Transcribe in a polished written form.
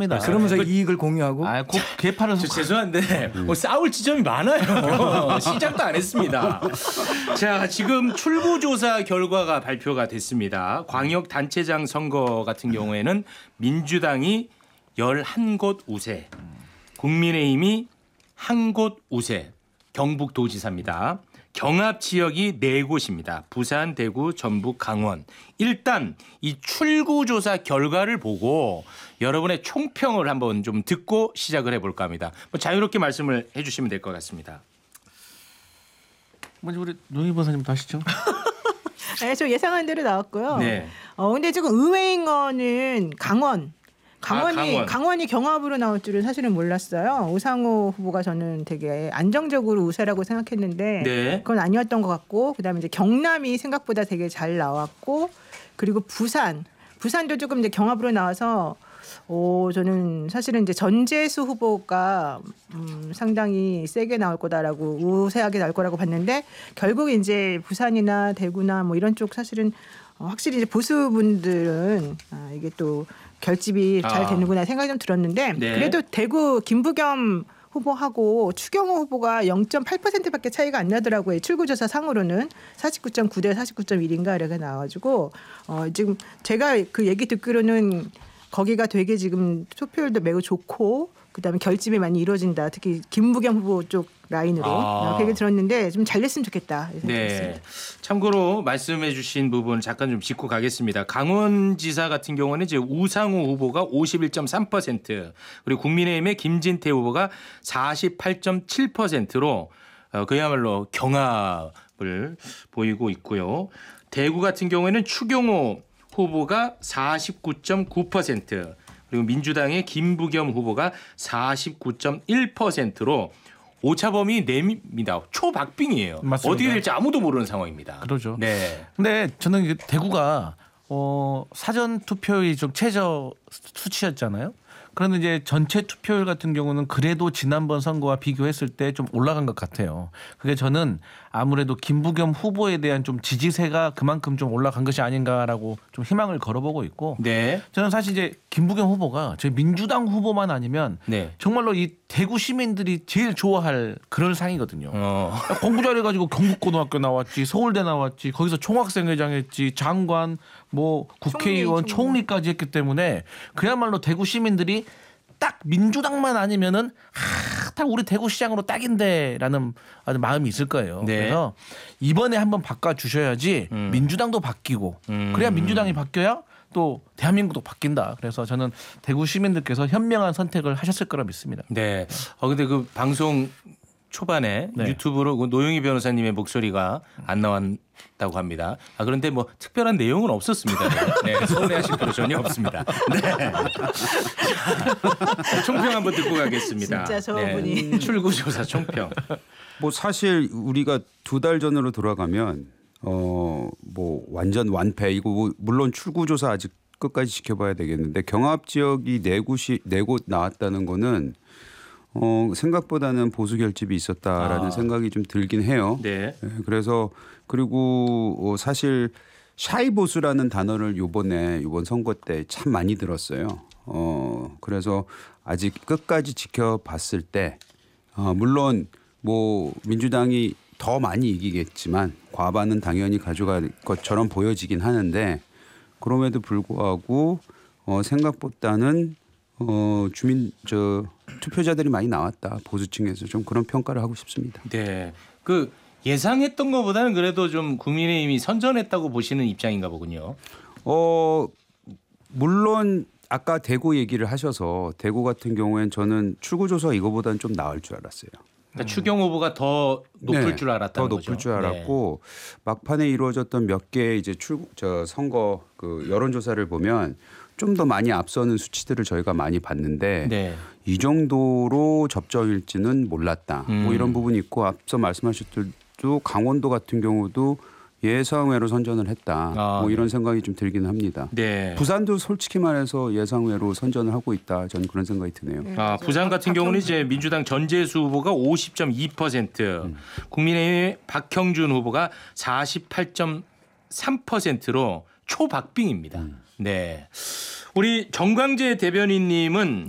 겁니다. 그러면서 이익을 공유하고. 꼭 개파를 죄송한데 싸울 지점이 많아요. 시작도 안 했습니다. 자, 지금 출구조사 결과가 발표가 됐습니다. 광역단체장 선거 같은 경우에는 민주당이 11곳 우세, 국민의힘이 1곳 우세, 경북도지사입니다. 경합 지역이 4곳입니다. 부산, 대구, 전북, 강원. 일단 이 출구조사 결과를 보고 여러분의 총평을 한번 좀 듣고 시작을 해볼까 합니다. 자유롭게 말씀을 해주시면 될 것 같습니다. 먼저 우리 노영희 변호사님부터 하시죠. 네, 저 예상한 대로 나왔고요. 네. 근데 지금 의외인 거는 강원이 경합으로 나올 줄은 사실은 몰랐어요. 오상호 후보가 저는 되게 안정적으로 우세라고 생각했는데 네. 그건 아니었던 것 같고, 그다음에 이제 경남이 생각보다 되게 잘 나왔고, 그리고 부산도 조금 이제 경합으로 나와서 저는 사실은 이제 전재수 후보가 상당히 세게 나올 거다라고, 우세하게 나올 거라고 봤는데, 결국 이제 부산이나 대구나 뭐 이런 쪽 사실은 확실히 이제 보수분들은 이게 또 결집이 잘 되는구나 생각이 좀 들었는데, 네. 그래도 대구 김부겸 후보하고 추경호 후보가 0.8%밖에 차이가 안 나더라고요. 출구조사 상으로는 49.9대 49.1인가 이렇게 나와가지고 지금 제가 그 얘기 듣기로는 거기가 되게 지금 투표율도 매우 좋고, 그다음에 결집이 많이 이루어진다. 특히 김부겸 후보 쪽 라인으로 그 얘기 들었는데 좀 잘 됐으면 좋겠다. 네. 참고로 말씀해 주신 부분 잠깐 좀 짚고 가겠습니다. 강원지사 같은 경우는 이제 우상호 후보가 51.3%, 그리고 국민의힘의 김진태 후보가 48.7%로 그야말로 경합을 보이고 있고요. 대구 같은 경우에는 추경호 후보가 49.9%, 그리고 민주당의 김부겸 후보가 49.1%로 오차범위 내입니다. 초박빙이에요. 맞습니다. 어떻게 될지 아무도 모르는 상황입니다. 그러죠. 네. 근데 저는 대구가 사전 투표율이 좀 최저 수치였잖아요. 그런데 이제 전체 투표율 같은 경우는 그래도 지난번 선거와 비교했을 때 좀 올라간 것 같아요. 그게 저는 아무래도 김부겸 후보에 대한 좀 지지세가 그만큼 좀 올라간 것이 아닌가라고 좀 희망을 걸어보고 있고, 네. 저는 사실 이제 김부겸 후보가 저희 민주당 후보만 아니면 네. 정말로 이 대구 시민들이 제일 좋아할 그런 상이거든요. 공부 잘해가지고 경북고등학교 나왔지, 서울대 나왔지, 거기서 총학생회장 했지, 장관, 뭐 국회의원, 총리까지 했기 때문에 그야말로 대구 시민들이 딱 민주당만 아니면은 딱 우리 대구시장으로 딱인데라는 아주 마음이 있을 거예요. 네. 그래서 이번에 한번 바꿔주셔야지 민주당도 바뀌고, 그래야 민주당이 바뀌어야 또 대한민국도 바뀐다. 그래서 저는 대구 시민들께서 현명한 선택을 하셨을 거라 믿습니다. 네. 근데 그 방송 초반에 네. 유튜브로 노영희 변호사님의 목소리가 안 나왔다고 합니다. 그런데 뭐 특별한 내용은 없었습니다. 네, 서운해하실 필요 전혀 없습니다. 네. 총평 한번 듣고 가겠습니다. 진짜 저분이. 출구조사 총평. 뭐 사실 우리가 2달 전으로 돌아가면 뭐 완전 완패, 이거 뭐 물론 출구조사 아직 끝까지 지켜봐야 되겠는데, 경합 지역이 4곳 나왔다는 거는 생각보다는 보수 결집이 있었다라는 생각이 좀 들긴 해요. 네. 그래서 그리고 사실 샤이 보수라는 단어를 이번 선거 때 참 많이 들었어요. 그래서 아직 끝까지 지켜봤을 때 물론 뭐 민주당이 더 많이 이기겠지만 과반은 당연히 가져갈 것처럼 보여지긴 하는데, 그럼에도 불구하고 생각보다는 투표자들이 많이 나왔다. 보수층에서 좀 그런 평가를 하고 싶습니다. 네. 그 예상했던 것보다는 그래도 좀 국민의힘이 선전했다고 보시는 입장인가 보군요. 물론 아까 대구 얘기를 하셔서, 대구 같은 경우엔 저는 출구조사 이거보다는 좀 나을 줄 알았어요. 그러니까 추경호 후보가 더 높을 줄 알았다는 더 거죠. 높을 줄 알았고, 막판에 이루어졌던 몇 개의 이제 선거 그 여론조사를 보면 좀 더 많이 앞서는 수치들을 저희가 많이 봤는데, 네. 이 정도로 접점일지는 몰랐다. 뭐 이런 부분이 있고, 앞서 말씀하셨던 강원도 같은 경우도 예상외로 선전을 했다. 뭐 이런 생각이 좀 들긴 합니다. 네. 부산도 솔직히 말해서 예상외로 선전을 하고 있다. 저는 그런 생각이 드네요. 부산 같은 경우는 이제 민주당 전재수 후보가 50.2%, 국민의힘의 박형준 후보가 48.3%로 초박빙입니다. 네. 우리 정광재 대변인님은